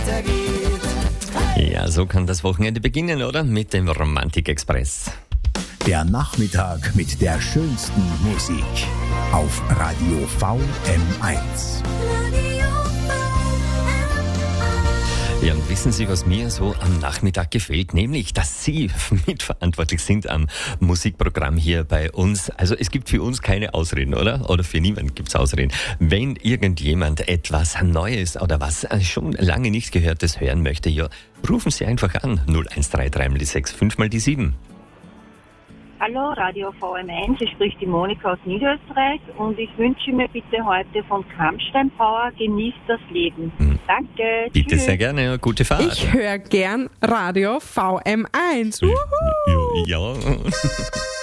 Ja, so kann das Wochenende beginnen, oder? Mit dem Romantik-Express. Der Nachmittag mit der schönsten Musik auf Radio VM1. Ja, und wissen Sie, was mir so am Nachmittag gefällt? Nämlich, dass Sie mitverantwortlich sind am Musikprogramm hier bei uns. Also es gibt für uns keine Ausreden, oder? Oder für niemanden gibt's Ausreden. Wenn irgendjemand etwas Neues oder was schon lange nicht Gehörtes hören möchte, ja, rufen Sie einfach an. 0133 5 mal die 7. Hallo, Radio VM1, hier spricht die Monika aus Niederösterreich und ich wünsche mir bitte heute von Kampstein Power, genießt das Leben. Danke, Bitte tschüss. sehr gerne, gute Fahrt. Ich höre gern Radio VM1. Ja.